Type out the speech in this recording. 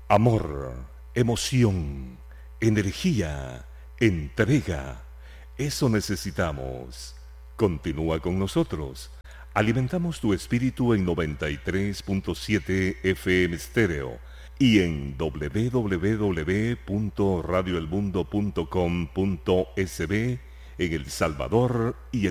Amor, emoción, energía, entrega. Eso necesitamos. Continúa con nosotros. Alimentamos tu espíritu en 93.7 FM Stereo y en www.radioelmundo.com.sb en El Salvador y